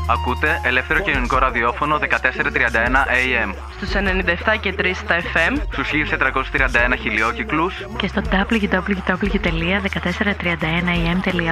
Ακούτε ελεύθερο κοινωνικό ραδιόφωνο 1431 AM. Στους 97 και 3 στα FM. Στους 1431 χιλιόκυκλους. Και στο www.1431am.org.